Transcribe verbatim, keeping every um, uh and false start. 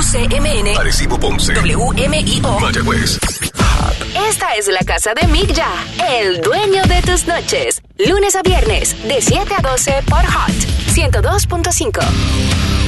C M N, Arecibo, Ponce, W M I O, Mayagüez. Esta es la casa de Mick Ya, el dueño de tus noches. Lunes a viernes, de siete a doce por Hot ciento dos punto cinco.